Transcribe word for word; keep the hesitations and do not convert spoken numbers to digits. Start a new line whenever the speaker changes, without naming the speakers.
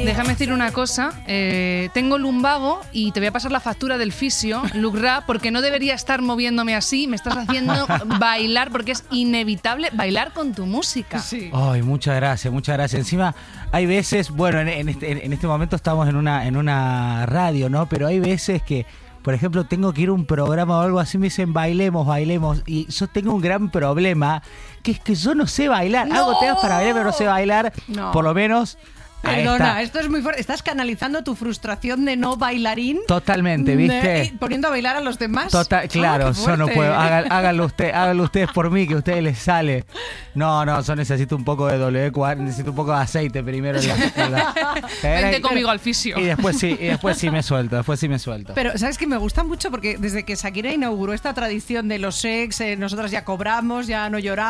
Déjame decir una cosa. Eh, tengo lumbago y te voy a pasar la factura del fisio, Lucra, porque no debería estar moviéndome así. Me estás haciendo bailar porque es inevitable bailar con tu música.
Sí.
Ay, muchas gracias, muchas gracias. Encima, hay veces, bueno, en, en, este, en este momento estamos en una, en una radio, ¿no? Pero hay veces que, por ejemplo, tengo que ir a un programa o algo así, me dicen bailemos, bailemos. Y yo tengo un gran problema, que es que yo no sé bailar.
¡No!
Hago temas para bailar, pero no sé bailar.
No.
Por lo menos.
Perdona, esto es muy fuerte. Estás canalizando tu frustración de no bailarín.
Totalmente, ¿viste?
De, poniendo a bailar a los demás.
Total, claro,
Ah,
yo no puedo. Hagan, háganlo, usted, háganlo ustedes por mí, que a ustedes les sale. No, no, yo necesito un poco de W cuatro, necesito un poco de aceite primero. En la, en la,
Vente conmigo al fisio.
Y después sí, y después sí me suelto, después sí me suelto.
Pero, ¿sabes qué? Me gusta mucho porque desde que Shakira inauguró esta tradición de los sex, eh, nosotras ya cobramos, ya no lloramos.